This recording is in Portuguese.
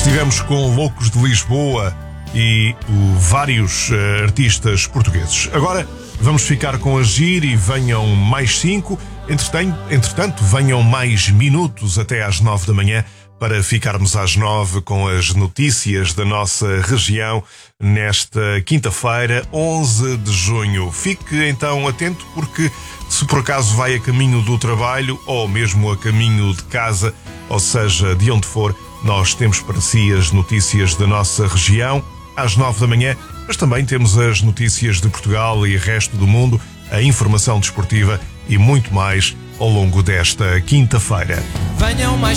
Estivemos com Loucos de Lisboa e vários artistas portugueses. Agora vamos ficar com Agir e venham mais 5. Entretanto, venham mais minutos até às 9 da manhã para ficarmos às 9 com as notícias da nossa região nesta quinta-feira, 11 de junho. Fique então atento, porque se por acaso vai a caminho do trabalho ou mesmo a caminho de casa, ou seja, de onde for, nós temos para si as notícias da nossa região às 9 da manhã, mas também temos as notícias de Portugal e resto do mundo, a informação desportiva e muito mais ao longo desta quinta-feira. Venham mais